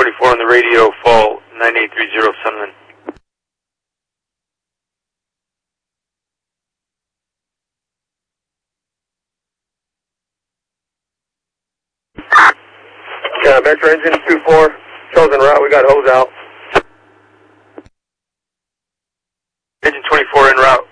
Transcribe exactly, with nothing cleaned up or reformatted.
twenty-four on the radio, fall nine eight three zero Sunland. Uh, Metro engine two four, chosen route, we got hose out. Engine twenty-four en route.